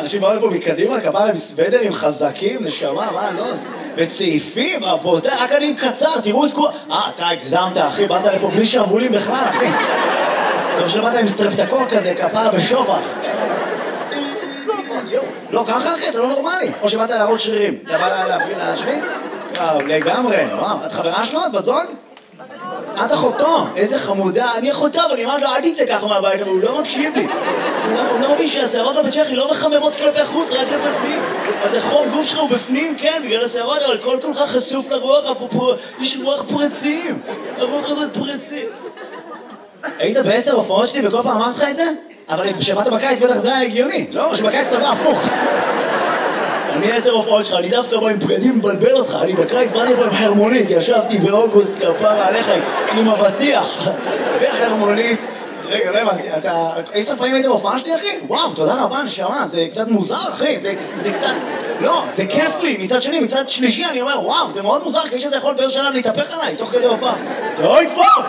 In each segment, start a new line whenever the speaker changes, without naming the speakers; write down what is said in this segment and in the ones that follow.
אנשים באו לפה מקדימה, כפרה עם סוודרים חזקים, נשמה, מה, לא? וצעיפים, רבותיי, רק אני עם קצר, תראו את כל... אתה הגזמת, אחי, באת לפה בלי שרבולים בכלל, אחי. טוב שבאת עם סטרפטקור כזה, כפרה ושובח. לא, ככה אחי, אתה לא נורמלי. או שבאת להראות שרירים. אתה בא להשוויץ? וואו, לגמרי. וואו, את חברה שלו? את בת זוג? את אחותו. איזה חמודה. אני אחותו, אבל אני אמרת לו, אל תצא ככה מהבית, אבל הוא לא מקשיב לי. הוא לא מבין שהשערות בבית צ'כי לא מחממות כלפי חוץ, רק כלפי פנים. אז החום גוף שלך הוא בפנים, כן, בגלל השערות, אבל כל כך חשוף לרוח, יש רוח פרצים. הרוח הזאת פרצים. היית ב10 הופעות שלי וכל פעם אמרת לך את זה? אבל כשבאת בקיץ בטח זה היה הגיוני, לא? שבקיץ צבא הפוך. אני 10 הופעות שלך, אני דווקא בא עם בגדים מבלבל אותך, אני בקיץ באתי פה עם חרמונית, ישבתי באוגוסט כפרה עליך עם אבטיח וחרמונית. רגע, לא הבנתי, אתה... 10 פעמים היית בהופעה שלי, אחי? וואו, תודה רבה, נשמה, זה קצת מוזר, אחי, זה קצת... לא, זה כיף לי, מצד שני, מצד שלישי, אני אומר, וואו, זה מאוד מוזר, כי איש הזה יכול באיזשהו שלב להתהפך עליי, תוך כדי הופעה. אוי, כבר!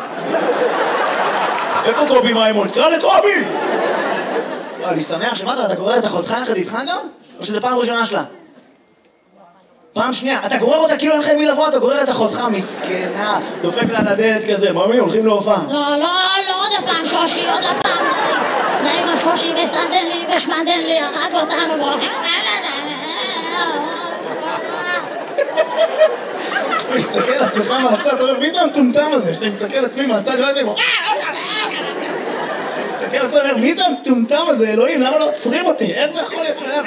איפה קובי מימון? קרא לקובי! אני שמח שמעת, אתה גורר את אחותך יחד איתך גם? או שזה פעם ראשונה שלה? פעם שנייה, אתה גורר אותה כאילו אין לך מי לבוא, אתה גורר את אחותך, מסכנה, דופק לה לדלת כזה, ממי, הולכים להופעה.
לא, עוד הפעם שושי, עוד הפעם. די עם השושי וסדן לי ושמדן לי, הרג אותנו בו.
אתה מסתכל על עצמך מהצד, אתה אומר, מי זה המטומטם הזה? שאתה מסתכל על עצמי מהצד, לא יודעים, מסתכל על עצמי, מי זה המטומטם הזה, אלוהים, למה לא עוצרים אותי? איך זה יכול להיות שהיה?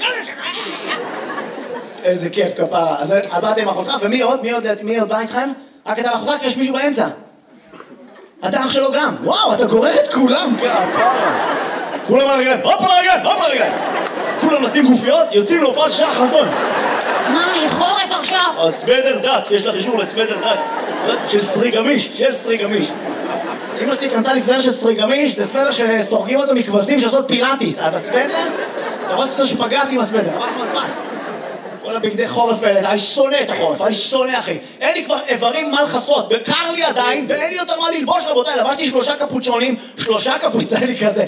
איזה כיף כפרה. אז באת עם אחותך, ומי עוד? מי עוד בא איתכם? רק אתה ואחותך, כי יש מישהו באמצע. אתה אח שלו גם. וואו, אתה גורר את כולם כפרה. כולם על הרגליים, הופ על הרגליים, הופ על הרגליים. כולם נשים גופיות, יוצאים להופעת שעה חזון.
מה, היא חורף עכשיו?
הסוודר דק, יש לך אישור לסוודר דק. של סריגמיש, אמא שלי קנתה לי סוודר של סריגמיש, זה סוודר שסורגים אותו מכבשים שעושות פילאטיס. אז הסוודר, אתה רואה שאתה שפגעת עם הסוודר, עבר לך מהזמן. כל הבגדי חורף האלה, אני שונא את החורף, אני שונא אחי. אין לי כבר איברים מה לחסות, בקר לי עדיין, ואין לי יותר מה ללבוש רבותיי, לבשתי 3 קפוצ'ונים, 3 קפוצ'ונים כזה,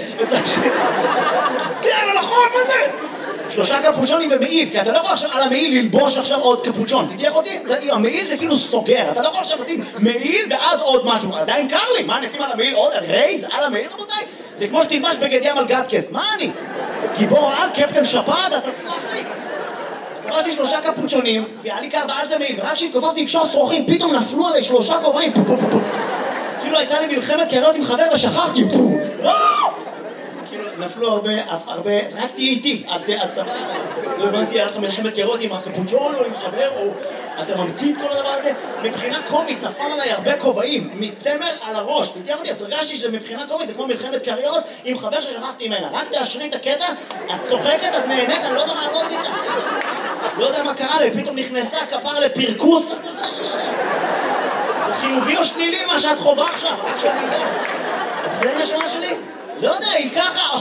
זה על החורף הזה! 3 קפוצ'ונים במעיל, כי אתה לא יכול עכשיו על המעיל ללבוש עכשיו עוד קפוצ'ון, תתייח אותי? המעיל זה כאילו סוגר, אתה לא יכול עכשיו לשים מעיל ואז עוד משהו, עדיין קר לי, מה נשים על המעיל עוד? רייז על המעיל רבותיי? זה כמו שתלבש בגד ים על גטקס, מה אני? גיבור על קפטן שפעת, אתה סלח לי? עברתי 3 קפוצ'ונים, והיה לי קר ועל זה מעיל, ורק כשהתכופפתי לקשור שרוכים, פתאום נפלו עליי 3 כובעים, כאילו הייתה לי מלחמת קריות עם חבר ושכחתי, כאילו נפלו הרבה, רק תהיי איתי, את סבבה, לא הבנתי, היה לך מלחמת קריות עם הקפוצ'ון או עם חבר, או אתה ממציא את כל הדבר הזה, מבחינה קומית נפל עליי הרבה כובעים, מצמר על הראש, תתייח אותי, אז הרגשתי שמבחינה קומית זה כמו מלחמת קריות עם חבר ששכחתי ממנה, רק תאשרי את הקטע, את צוחקת, את נהנית, אני לא יודע מה לא עשית. לא יודע מה קרה לי, פתאום נכנסה כפר לפרקוס. זה חיובי או שלילי מה שאת חובה עכשיו? רק שאני יודע. זה נשמה שלי? לא יודע, היא ככה.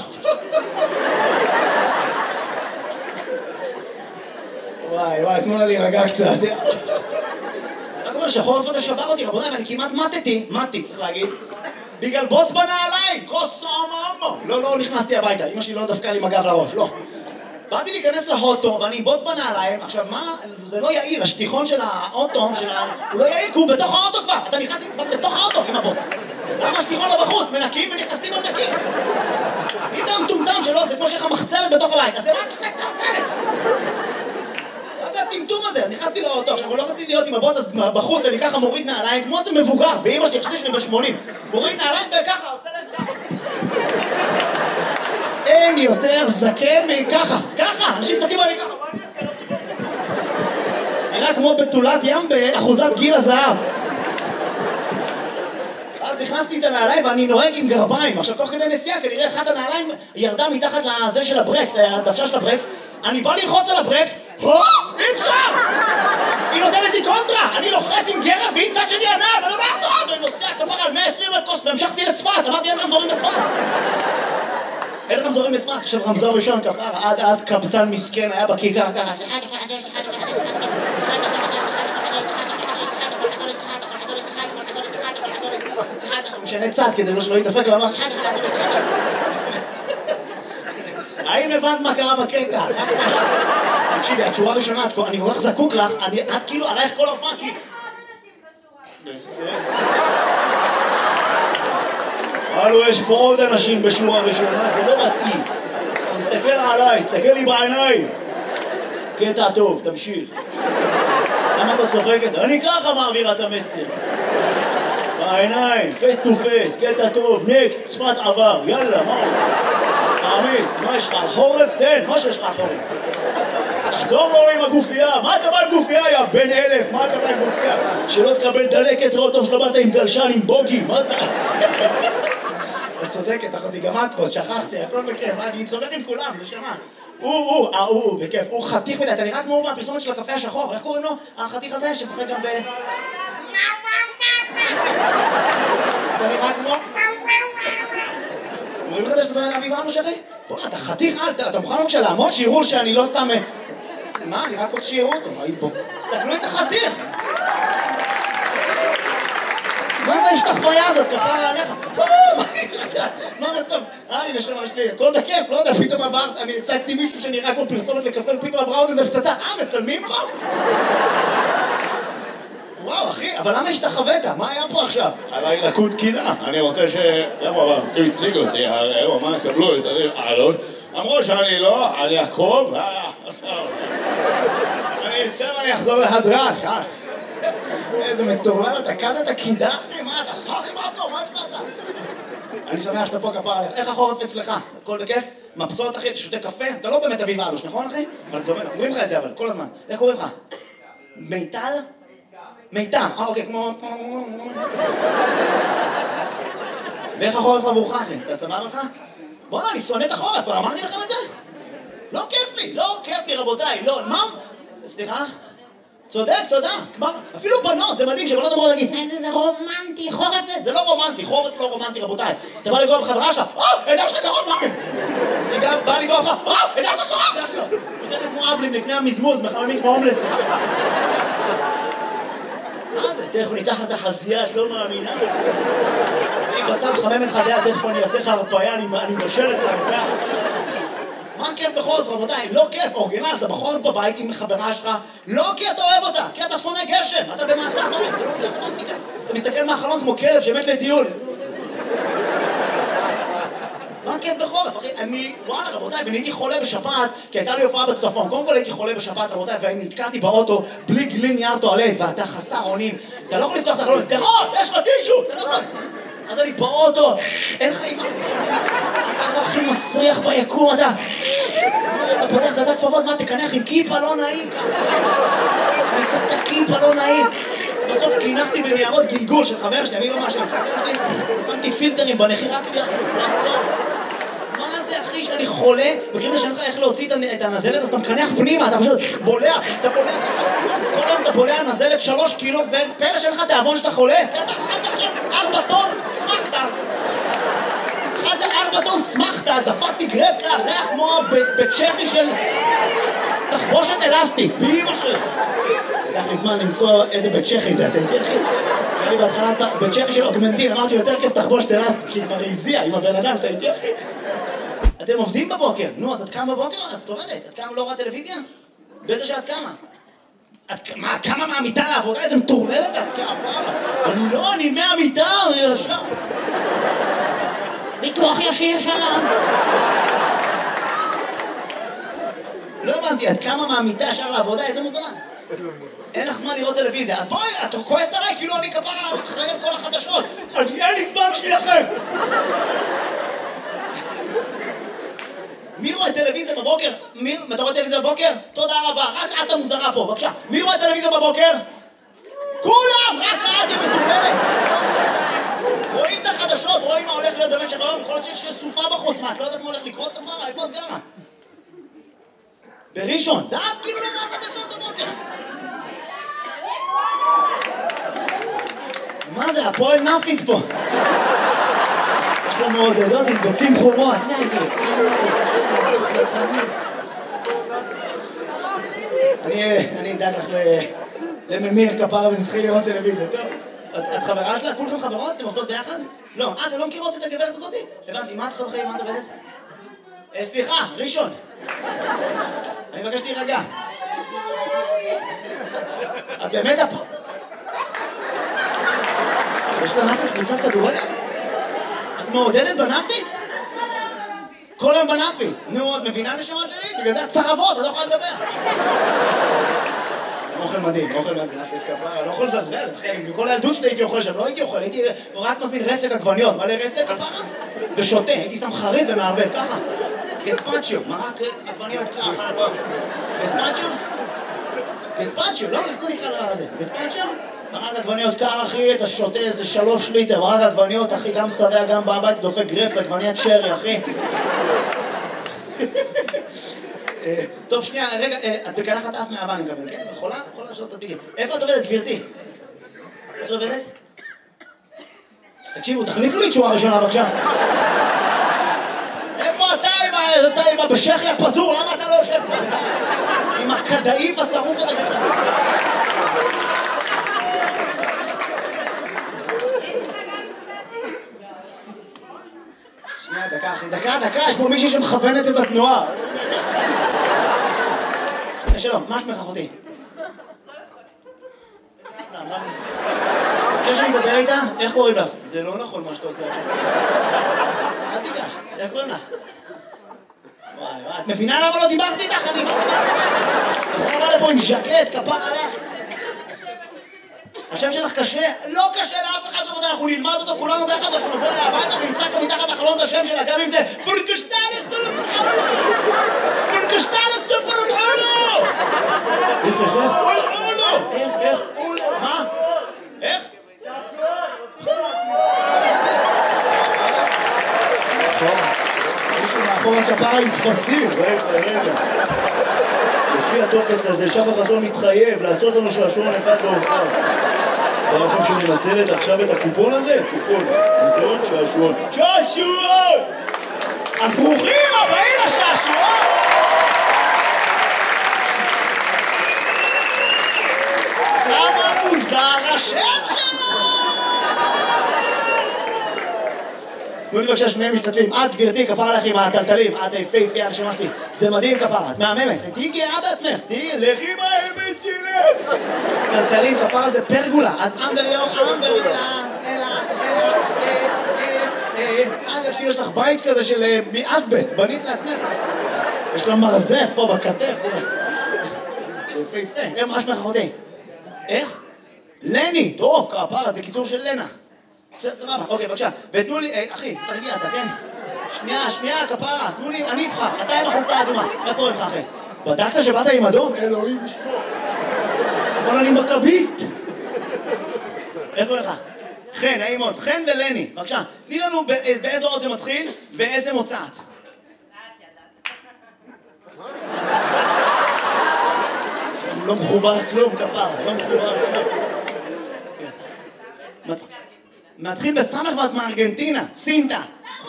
וואי, תנו לה להירגע קצת. רק אומר שהחורף הזה שבר אותי, רבותיי, ואני כמעט מתי, צריך להגיד. בגלל בוץ בנעליים, כוס אממו. לא נכנסתי הביתה, אמא שלי לא דפקה לי מגב לראש, לא. באתי להיכנס לאוטו ואני בוץ בנעליים, עכשיו מה, זה לא יעיל, השטיחון של האוטו, הוא לא יעיל, כי הוא בתוך האוטו כבר, אתה נכנס כבר בתוך האוטו עם הבוץ. למה השטיחון לא בחוץ? מנקים ונכנסים עוד נקים. מי זה המטומטם שלו? זה כמו שיש לך מחצלת בתוך הבית, אז למה צריך את המחצלת? מה זה הטמטום הזה? נכנסתי לאוטו, עכשיו לא רציתי להיות עם הבוץ, אז בחוץ אני ככה מוריד נעליים, כמו זה מבוגר, באמא שלי, חשבתי שאני ב-80. מוריד נעליים וככה, עושה להם ככה. אין יותר זקן מככה, אנשים זקים עלי ככה, מה אני אעשה? נראה כמו בתולת ים באחוזת גיל הזהב. אז נכנסתי את הנעליים ואני נוהג עם גרביים, עכשיו תוך כדי נסיעה כנראה אחת הנעליים ירדה מתחת לזה של הברקס, הדוושה של הברקס, אני בא ללחוץ על הברקס, אי אפשר! היא נותנת לי קונטרה, אני לוחץ עם גרב והיא צד שני הנעל, אני לא מעזור, ואני נוסע כפר על 120 מטוס והמשכתי לצפת, אמרתי אין רמזורים בצפת. אין רמזורים בצפת, עכשיו רמזור ראשון כפר, עד אז קבצן מסכן היה בכיכר ככה, משנה צד כדי שלא יתדפק ממש. האם הבנת מה קרה בקטע? תקשיבי, התשורה הראשונה, אני כל כך זקוק לך, את כאילו עלייך כל ההופעה, כי... הלו, יש פה עוד אנשים בשורה ראשונה, זה לא מתאים. תסתכל עליי, תסתכל לי בעיניים. קטע טוב, תמשיך. למה אתה צוחקת? אני ככה מעבירה את המסר. בעיניים, פייס טו פייס, קטע טוב, נקסט, שפת עבר, יאללה, מה? תעמיס, מה יש לך על חורף? תן, מה שיש לך על חורף? תחזור לו עם הגופייה, מה אתה בא עם גופייה, יא בן 1000? מה אתה בא עם גופייה? שלא תקבל דלקת, ראות טוב שלא באת עם גלשן, עם בוגי, מה זה? את צודקת, אחותי, גם את פה, שכחתי, הכל בכיף, אני צודק עם כולם, נשמה. הוא, בכיף, הוא חתיך מדי, אתה נראה כמו מהפרסומת של הקפה השחור, איך קוראים לו? החתיך הזה שמשחק גם ב... אתה נראה כמו... אומרים לך שאתה בן אבי ואנו שרי? בוא, אתה חתיך, אתה מוכן בבקשה לעמוד שיראו שאני לא סתם... מה, אני רק רוצה שיראו אותו, בוא. תסתכלו איזה חתיך! מה זה ההשתחוויה הזאת? כפרה עליך? מה המצב? נשמה שלי, הכל בכיף, לא יודע, פתאום עברת, אני הצגתי מישהו שנראה כמו פרסומת לקפה, ופתאום עברה עוד איזה פצצה, מצלמים פה? וואו, אחי, אבל למה השתחווית? מה היה פה עכשיו?
עליי לקות קינה, אני רוצה ש... למה, אבל, הוא הציג אותי, הוא אמר, קבלו את הראש, אמרו שאני לא, אני הקרוב,
אני אצא ואני אחזור להדרש, איזה מטורלל, אתה קדת קידה? מה, אתה חוכי מה פה? מה יש לך? אני שמח שאתה פה כפר עליך. איך החורף אצלך? הכל בכיף? מבסוט אחי, אתה שותה קפה? אתה לא באמת אביב אלוש, נכון אחי? אבל אתה אומר, אומרים לך את זה אבל, כל הזמן. איך קוראים לך? מיטל? מיטל, אוקיי, כמו... ואיך החורף עבורך אחי? אתה סבבה לך? בוא'נה, אני שונא את החורף, כבר אמרתי לכם את זה? לא כיף לי, לא כיף לי רבותיי, לא, מה? סליחה? צודק, תודה. אפילו בנות, זה מדהים שבנות אמרו להגיד
זה רומנטי, חורף זה...
זה לא רומנטי, חורף לא רומנטי רבותיי. אתה בא לגוע בחברה שלך, אדם שלך קרוב, מה? אני גם בא לגוע לך, אדם שלך קרוב, אדם שלך. יש לכם כמו אבלים לפני המזמוז, מחממים כמו הומלס. מה זה? תכף ניתח את החזייה, את לא מאמינה. אני בצד חמם את חדיה, תכף אני אעשה לך הרפאיה, אני משל את הרפאיה. מה כיף בחורף, רבותיי? לא כיף, אורגינל, אתה בחורף בבית עם חברה שלך, לא כי אתה אוהב אותה, כי אתה שונא גשם, אתה במעצר בית, זה לא כיף רומנטיקה. אתה מסתכל מהחלון כמו כלב שמת לטיול. מה כיף בחורף, אחי? וואלה, רבותיי, ואני הייתי חולה בשפעת, כי הייתה לי הופעה בצפון. קודם כל הייתי חולה בשפעת, רבותיי, ואני נתקעתי באוטו בלי גלים נייר טואלט, ואתה חסר אונים. אתה לא יכול לפתוח את החלון, תראות, יש לך טישו! אתה לא יכול. אז אני באוטו, אין לך אימא, אתה לא הכי מסריח ביקום, אתה פותח דעת כפפות, מה תקנח עם כיפה לא נעים ככה? אני צריך את הכיפה לא נעים. בסוף קינחתי בניירות גלגול של חבר שלי, אני לא משהו, שמתי פילטרים בנחי רק לעצור. מה זה אחי שאני חולה, בקריאה שאין לך איך להוציא את הנזלת, אז אתה מקנח פנימה, אתה פשוט בולע, אתה בולע ככה, כל היום אתה בולע נזלת 3 קילו, פלא שאין לך תיאבון שאתה חולה, כי אתה אכלת אחי 4 טון, שמחת, אכלת 4 טון, שמחת, דפקתי גרפסה, ריח כמו בצ'כי של תחבושת אלסטית, באמא שלי. לקח לי זמן למצוא איזה בצ'כי זה, אתה יודע אחי? אני בהתחלה בצ'כי של אוגמנטין, אמרתי יותר כיף תחבושת אלסטית, כי כבר הזיע עם הבן אדם, אתה יודע אחי? אתם עובדים בבוקר, נו, אז את קמה בבוקר? אז את עובדת, את קמה לא רואה טלוויזיה? בטח שאת קמה. את קמה מהמיטה לעבודה? איזה מטורללת את קמה? אני מהמיטה, אני ישר.
ביטוח ישיר שלום.
לא הבנתי, את קמה מהמיטה ישר לעבודה? איזה מוזמן? אין לך זמן לראות טלוויזיה, אז בואי, את כועסת עליי כאילו אני כפרה אחראי על כל החדשות. אין לי זמן בשבילכם. מי רואה טלוויזיה בבוקר? אתה רואה טלוויזיה בבוקר? תודה רבה, רק את המוזרה פה, בבקשה. מי רואה טלוויזיה בבוקר? כולם! רק את מטורללת! רואים את החדשות, רואים מה הולך להיות במשך היום, יכול להיות שיש סופה בחוץ, מה, את לא יודעת מה הולך לקרות כבר? איפה את גרה? בראשון, דעת כאילו לא רואה חדשות בבוקר. מה זה, הפועל נאפיס פה? יש לנו מעודדות עם ביצים חומות. אני אדאג לך לממיר כפרה ונתחיל לראות טלוויזיה, טוב? את חברה שלה? כולכם חברות? אתם עובדות ביחד? לא. אתם לא מכירות את הגברת הזאת? הבנתי, מה את עושה בחיים? מה את עובדת? סליחה, ראשון. אני מבקש להירגע. את באמת פה? יש לנאפיס קבוצת כדורגל? את מעודדת בנאפיס? כל היום בנאפיס. נו, את מבינה נשמות שלי? בגלל זה את צרבות, את לא יכולה לדבר. אוכל מדהים, אוכל מדהים, נאפיס כפרה, לא יכול לזלזל, אחי, מכל הילדות שלי הייתי אוכל שם, לא הייתי אוכל, הייתי רק מזמין רסק עגבניות, מלא רסק כפרה? ושותה, הייתי שם חריף ומערבב, ככה. גספצ'יו, מרק עגבניות ככה. גספצ'יו? גספצ'יו, לא, איך זה נקרא דבר הזה? גספצ'יו? מרק עגבניות קר, אחי, אתה שותה איזה 3 ליטר, מרק עגבניות, אחי, גם שבע, גם בבית, דופק גרפס, עגבניית שרי, אחי. טוב, שנייה, רגע, את בקלחת אף מאהבה, אני מקבל, כן? יכולה? יכולה לשאול את הדגים. איפה את עובדת, גברתי? איפה את עובדת? תקשיבו, תחליפו לי תשובה ראשונה, בבקשה. איפה אתה עם הבשכי הפזור? למה אתה לא יושב פה? עם הכדאיף השרוף הזה ככה. שנייה, דקה, אחי, דקה, יש פה מישהי שמכוונת את התנועה. שלום, מה שמך אחותי? חושב שאני אדבר איתה? איך קוראים לך? זה לא נכון מה שאתה עושה עכשיו. אל תיגש, איך קוראים לך? וואי, את מבינה למה לא דיברתי איתך? אני יכולה לבוא לפה עם ז'קט, כפר עליך. השם שלך קשה? לא קשה לאף אחד, אנחנו נלמד אותו כולנו ביחד, אנחנו נבוא אליה הביתה ונצעק לו מתחת החלון את השם שלה, גם אם זה פורקשטלס סופרולו! פורקשטלס סופרולו! איך? מה? איך? מישהו מאחור הכפרה עם תפסים, רגע. לפי הטופס הזה, שחר חסון מתחייב לעשות לנו שעשועון אחד לאופר. אתה לכם שהוא מנצלת עכשיו את הקופון הזה? קופון, נכון? שעשועון. שעשועון! אז ברוכים הבאים לשעשועון! כמה מוזר השם שלו! תנו לי בבקשה שני משתתפים, את גברתי כפרה לך עם הטלטלים, את יפהפייה הנשמה שלי, זה מדהים כפרה, את מהממת, תהיי גאה בעצמך, לכי עם האמת שלי! טלטלים כפרה זה פרגולה, את יש לך בית כזה של מאסבסט, בנית לעצמך, יש לה מרזף פה בכתף, יפהפה, מה שמך אחותי? איך? לני, טוב כפרה, זה קיצור של לנה. סבבה, אוקיי, בבקשה. ותנו לי, אחי, תרגיע, אתה כן? שנייה, כפרה, תנו לי, אני אבחר, אתה עם החולצה האדומה. מה קורה לך, אחי? בדקת שבאת עם אדום? אלוהים ישמור. אבל אני מכביסט. איך קורה לך? חן, נעים מאוד. חן ולני, בבקשה. תני לנו באיזה אות זה מתחיל ואיזה מוצאת. לא מחובר כלום, כפרה, לא מחובר כלום. מתחיל בסמך ואת מארגנטינה, סינטה.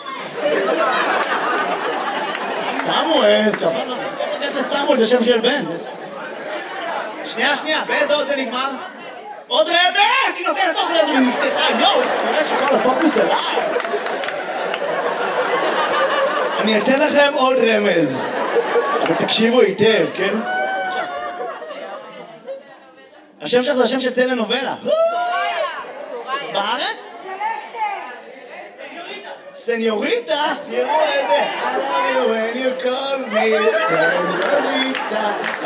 סמואל, כפרה. סמואל זה שם של בן. שנייה, באיזה עוד זה נגמר? עוד רמז! היא נותנת עוד רמז ומפתחה, יואו! נראה שכל הפוקוס עליי. אני אתן לכם עוד רמז. אבל תקשיבו היטב, כן? השם שלך זה השם של טלנובלה. בארץ? סניוריטה? תראו את זה. I love you when you call me סניוריטה.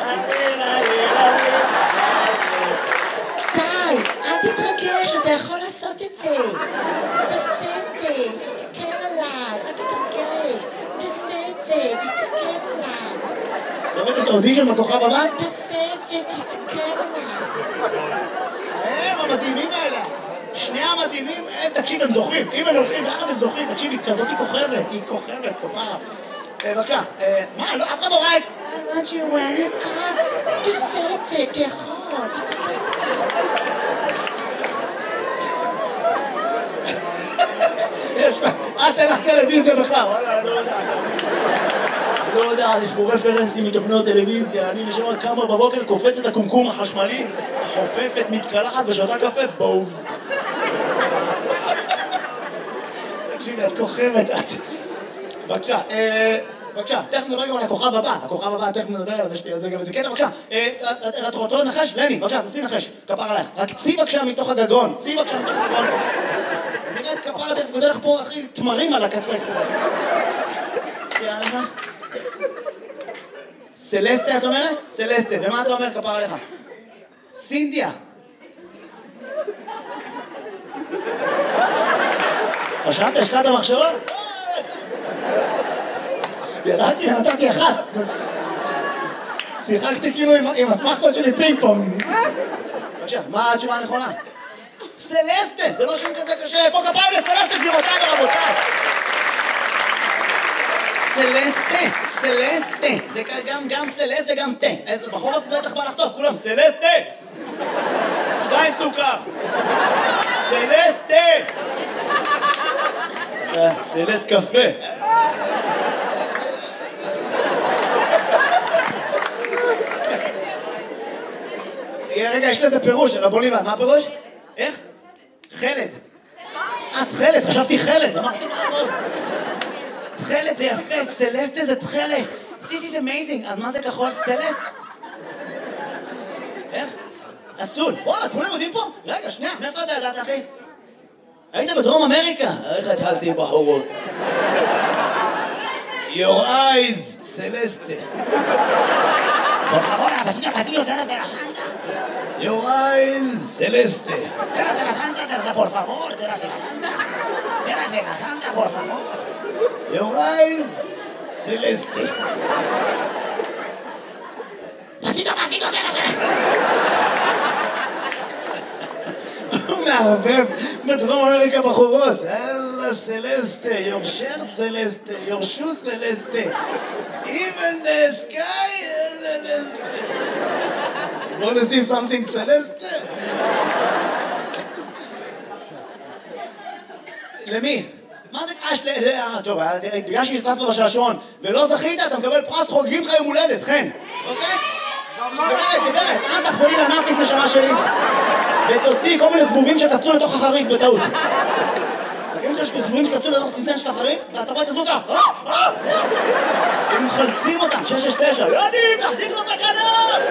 די, אל תתרגש, אתה יכול לעשות את זה. תעשה את זה, תסתכל עליי, אל תתרגש. תעשה את זה, תסתכל עליי.
לראות את האודישן בכוכב הבא?
תעשה את זה, תסתכל עליי.
הם המדהימים האלה. שני המדהימים, תקשיב, הם זוכרים. אם הם הולכים יחד הם זוכרים, תקשיב, היא כזאת היא כוכבת, כפרה. בבקשה, מה, לא, אף אחד לא ראה את זה.
I want you when you come. תעשה את זה, אתה יכול, תסתכל עליי.
את אין לך טלוויזיה בכלל, וואלה, אני לא יודע, יש פה רפרנסים מתוכניות טלוויזיה, אני נשמע כמה בבוקר קופץ את הקומקום החשמלי, חופפת, מתקלחת ושותה קפה, בוז. תקשיבי, את כוכבת, את. בבקשה, בבקשה, תכף נדבר גם על הכוכב הבא. הכוכב הבא, תכף נדבר עליו, יש לי על זה גם איזה קטע, בבקשה. את רוצה לנחש? לני, בבקשה, תנסי לנחש. כפר עלייך. רק צי בבקשה מתוך הגגון. צי בבקשה מתוך הגגון. נראה את כפר, גודל לך פה הכי תמרים על הקצה. יאללה. סלסטה, את אומרת? סלסטה. ומה אתה אומר, כפר עליך? סינדיה. חשבת, השקעת המחשבה? ירדתי ונתתי אחת. שיחקתי כאילו עם הסמכות שלי פינג פונג. בבקשה, מה התשובה הנכונה? סלסטה! זה לא שם כזה קשה. איפה כפיים לסלסטה, גבירותיי ורבותיי? סלסטה, סלסטה. זה גם סלסט וגם תה. איזה בחורף בטח בא לחטוף, כולם. סלסטה! 2 סוכר. סלסטה! סלסט קפה. רגע, יש לזה פירוש, רבוני, מה הפירוש? איך? חלד. תחלת, חשבתי חלד, אמרתי מה הראש? תחלת זה יפה, סלסטה זה תחלת. This is amazing, אז מה זה כחול? סלס? איך? אסול. וואלה, כולם יודעים פה? רגע, שנייה, מאיפה אתה ידעת, אחי? היית בדרום אמריקה? איך התחלתי בחורות? Your eyes, סלסטה. Por favor, vecino, te la Santa. Your eyes, Celeste. Te la Santa, por favor, te la Santa. Te la Santa, por favor. Your eyes, Celeste. Vecino, te la Santa. הוא מערבב בדרום אמריקה בחורות. אללה סלסטה, your shirt סלסטה, your shoe סלסטה. Even the sky is Celeste. You want to see something Celeste? למי? מה זה קש? טוב, בגלל שהשתתפת בשעשועון ולא זכית, אתה מקבל פרס חוגגים לך יום הולדת, חן. אוקיי? גברת, אל תחזרי לנאפיס נשמה שלי ותוציא כל מיני זבובים שקפצו לתוך החריף בטעות. תגידים שיש זבובים שקפצו לתוך צנצן של החריף ואתה רואה את הזבוב ככה. הם מחלצים אותם, 669. יודעים, תחזיק לו את הכנף!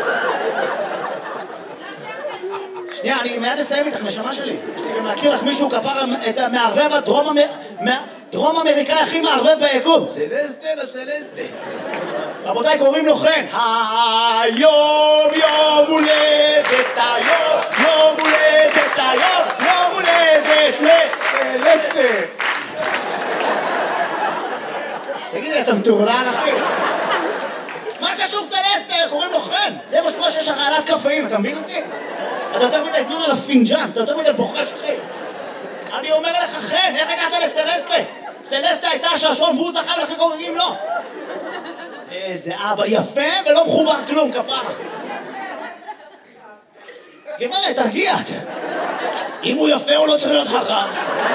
שנייה, אני מיד אסיים איתך, נשמה שלי. יש לי גם להכיר לך מישהו כפר את המערבב הדרום אמריקאי הכי מערבב ביקום. סלסטה לסלסטה. רבותיי, קוראים לו חן. היום יום הולדת, היום יום הולדת, היום יום הולדת לסלסטה. תגידי, אתה מטורלל, אחי? מה קשור סלסטה? קוראים לו חן. זה מה שקורה שיש הרעלת קפאים, אתה מבין אותי? אתה יותר מדי זמן על הפינג'אן, אתה יותר מדי בוחש, אחי. אני אומר לך, חן, איך הגעת לסלסטה? סלסטה הייתה השעשועון והוא זכה ולכן חוגגים לו. איזה אבא יפה ולא מחובר כלום, כפרה. גברת, תרגיע. אם הוא יפה הוא לא צריך להיות חכם.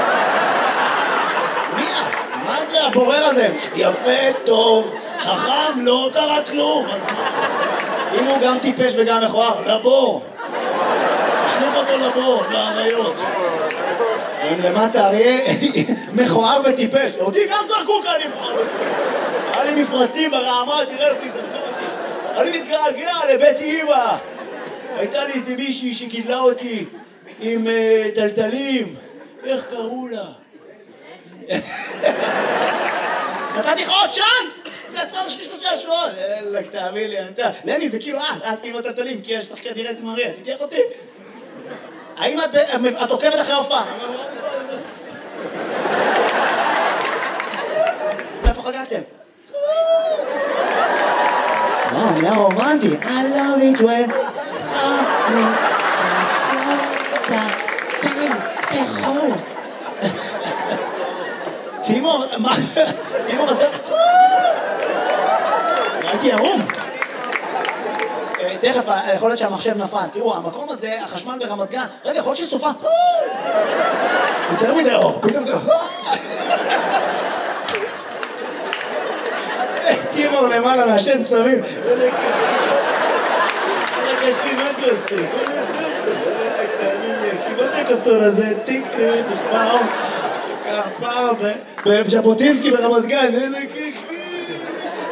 מי את? מה זה הבורר הזה? יפה, טוב, חכם, לא קרה כלום. אם הוא גם טיפש וגם מכוער, לבור. תשלח אותו לבור, לאריות. הם למטה, אריה מכוער וטיפש. אותי גם זרקו כאן נבחר. היה לי מפרצים ברעמה, תראה לפי זרקו אותי. אני מתגעגע לבית אמא. הייתה לי איזה מישהי שגידלה אותי עם טלטלים. איך קראו לה? נתתי לך עוד צ'אנס! זה הצד שלי של השעשועון. אלא, תאמין לי, לני, זה כאילו את כאילו טלטלים, כי יש לך כנראה את מריה, תתייח אותי. האם את עוקבת אחרי הופעה? איפה חגגתם? נהיה רומנטי. I love it when תאכול. תימור, מה? תימור, זה... הייתי ערום. תכף, יכול להיות שהמחשב נפל. תראו, המקום הזה, החשמל ברמת גן, רגע, יכול להיות שסופה. יותר מדי אור, פתאום זה... תימור למעלה מהשן צמים. רגע, מה זה עושה? מה זה הכפתור הזה? טיק, פעם, בז'בוטינסקי ברמת גן.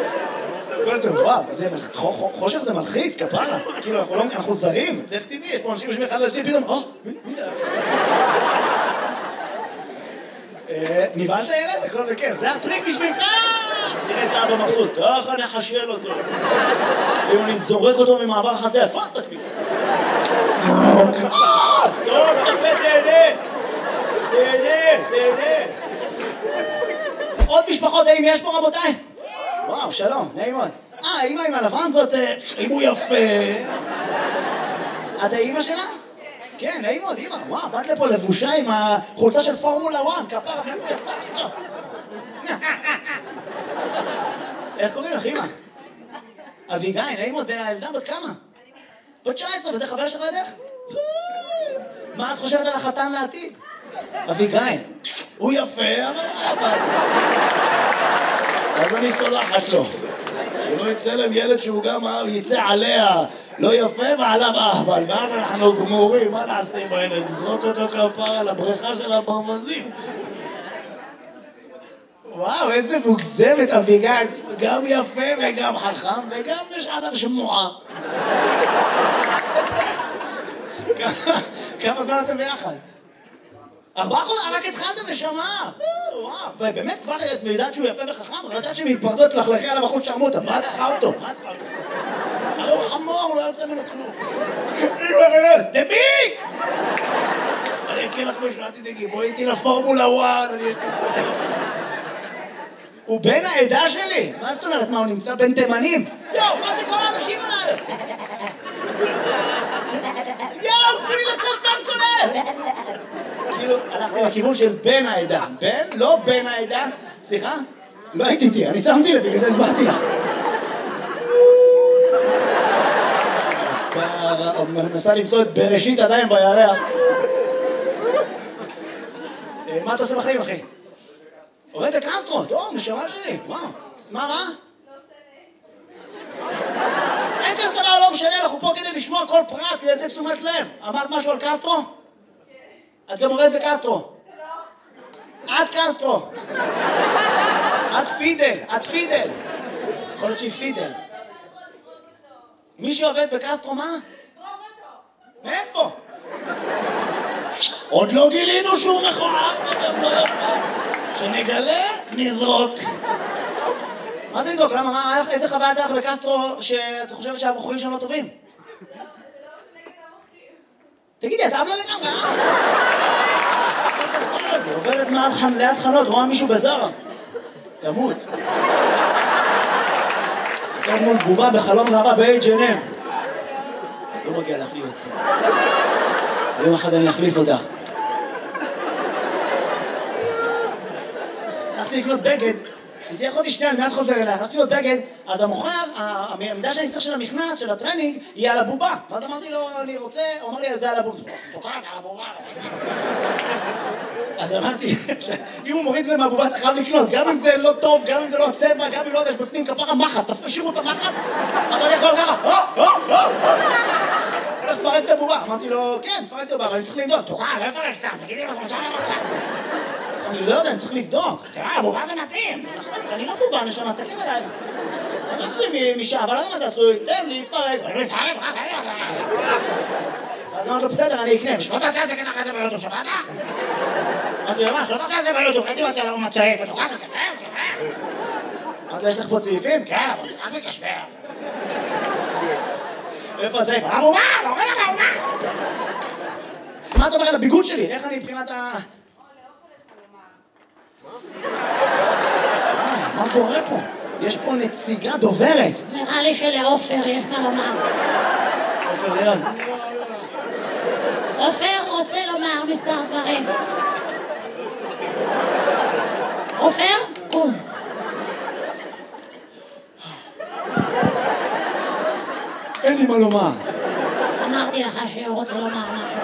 הכל טוב, וואו, חושך זה מלחיץ, כפרה. כאילו, אנחנו זרים, איך תדעי, יש פה אנשים יושבים אחד לשני, פתאום, מי זה? נבהלת ילד? הכל בכיף, זה הטריק בשבילך! תראה את האבא מבסוט, ככה נחשל אותו. אם אני זורק אותו ממעבר החציה, תפוס את הכביש. סתום, תפה, תהנה! תהנה! עוד משפחות, האם יש פה רבותיי? וואו, שלום, נעים מאוד. האמא עם הלבן זאת, אם הוא יפה. את האמא שלה? כן, נעים מאוד, אמא. וואו, באת לפה לבושה עם החולצה של פורמולה 1, כפרה, מאיפה יצא? איך קוראים לך, אמא? אביגיל, נעים מאוד, והילדה בת כמה? בת 19, וזה חבר שלך לדרך? מה את חושבת על החתן לעתיד? אביגיל, הוא יפה, אבל... אז אני סולחת לו. שלא יצא להם ילד שהוא גם יצא עליה לא יפה ועליו אהבל, ואז אנחנו גמורים, מה נעשה עם הילד? נזרוק אותו כפרה לבריכה של הברווזים. וואו, איזה מוגזמת אביגיל, גם יפה וגם חכם וגם יש עליו שמועה. כמה זמן אתם ביחד? 4 חודשים, רק התחלתם נשמה. וואו, באמת כבר את יודעת שהוא יפה וחכם, רק יודעת שמתפרדות לחלכי עליו אחוז שרמוטה. מה את צריכה אותו? הרי הוא חמור, לא יוצא ממנו כלום. אימא, דביק! אני אקריא לך משהו, אל תדאגי, בואי איתי לפורמולה 1, הוא בן העדה שלי! מה זאת אומרת? מה, הוא נמצא בין תימנים? יואו, מה זה כל האנשים עליו? יואו, תנו לי לצאת בן כולל! כאילו, הלכתי לכיוון של בן העדה. בן? לא בן העדה. סליחה? לא הייתי איתי, אני שמתי לב, בגלל זה הסברתי לך. מנסה למצוא את בראשית עדיין בירח. מה אתה עושה בחיים, אחי? עובד בקסטרו, טוב, נשמה שלי, וואו. מה? אין כזה דבר, לא משנה, אנחנו פה כדי לשמוע כל פרט, כדי לתת תשומת לב. אמרת משהו על קסטרו? את גם עובדת בקסטרו. את קסטרו. את פידל. יכול להיות שהיא פידל. מי שעובד בקסטרו, מה? מאיפה? עוד לא גילינו שהוא מכוער. שנגלה, נזרוק. מה זה לזרוק? למה? איזה חוויה הייתה לך בקסטרו שאת חושבת שהבחורים שם לא טובים? תגידי, אתה אמנה לגמרי, זה עוברת ליד חנות, רואה מישהו בזרה. תמות. זאת מול בובה בחלום רבה ב-H&M. לא מגיע להחליף אותך. יום אחד אני אחליף אותך. הלכתי לקנות בגד, הייתי יכולתי שנייה, אני מיד חוזר אליה, הלכתי לקנות בגד, אז המוכר, המידה שאני צריך של המכנס, של הטרנינג, היא על הבובה. ואז אמרתי לו, אני רוצה, הוא אמר לי, זה על הבובה. תוקעת על הבובה. אז אמרתי, אם הוא מוריד את זה מהבובה, אתה חייב לקנות, גם אם זה לא טוב, גם אם זה לא צבע, גם אם לא יודע, יש בפנים כפרה מחט, תשאירו את המחט, אתה יכול ככה, הולך לפרק את הבובה. אמרתי לו, כן, פרק את הבובה, אבל אני צריך לבדוק. תוקעת, לא לפרק סתם, תגידי מה אתה רוצה לבדוק. אני לא יודע, אני צריך לבדוק. תראה, הבובה זה מתאים. אני לא בובה, נשמה, אז תקן אליי. אני לא עשוי משעה, אבל לא יודע מה זה עשוי. תן לי, תפרק. אז אמרתי לו, בסדר, אני אקנה. ושלא תעשה את זה ככה את זה ביוטיוב, שבאת? אמרתי לו, מה, שלא תעשה את זה ביוטיוב, ראיתי מה הוא מצייף, ותוקעת ותקרב. אמרתי לו, יש לך פה צעיפים? כן, אבל רק מקשבר. איפה הצעיף? הבובה, לא רואה לך הבובה. מה אתה אומר על הביגוד שלי? איך אני מבחינת ה... מה קורה פה? יש פה נציגה דוברת.
נראה לי שלעופר יש מה לומר.
עופר ליד.
עופר רוצה לומר מספר דברים. עופר, קום.
אין לי מה לומר.
אמרתי לך שהוא רוצה לומר משהו.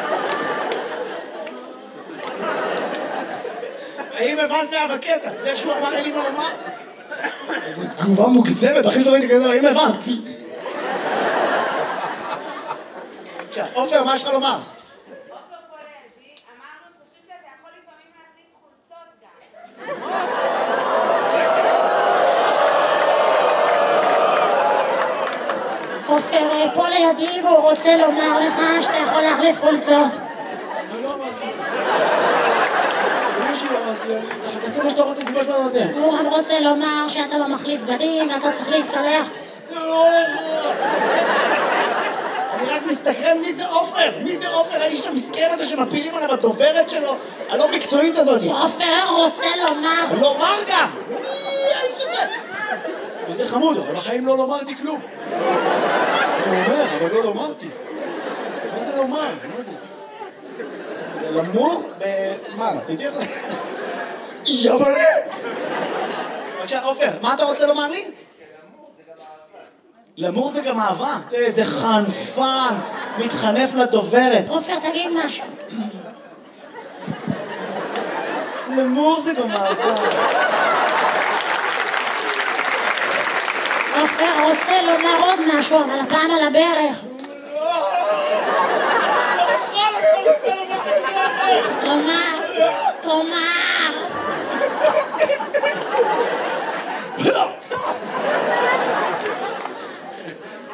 האם הבנת מהבקטע? זה שהוא אמר אין לי מה לומר? זו תגובה מוגזמת, אחי שלא ראיתי כזה, האם הבנת? עכשיו, עופר, מה יש לך לומר?
עופר פולזי, אמרנו פשוט שאתה יכול לפעמים להחליף חולצות גם.
עופר פה לידי והוא רוצה לומר לך שאתה יכול להחליף חולצות.
לא אמרתי. מה שלא אמרתי, תעשה מה שאתה רוצה, זה מה שאתה רוצה.
הוא גם רוצה לומר שאתה לא מחליף בגדים ואתה צריך להתקלח.
אני רק מסתקרן מי זה עופר? מי זה עופר? האיש המסכן הזה שמפילים עליו הדוברת שלו? הלא מקצועית הזאת.
עופר רוצה לומר.
לומר גם! מי האיש הזה? וזה חמוד, אבל בחיים לא לומרתי כלום. אני אומר, אבל לא לומרתי. מה זה לומר? מה זה? זה למור מה? תדעי איך זה? יבלה! בבקשה, עופר, מה אתה רוצה לומר לי? למור זה גם אהבה. איזה חנפן, מתחנף לדוברת.
עופר תגיד משהו.
למור זה גם אהבה.
עופר רוצה לומר עוד משהו אבל הפעם על הברך.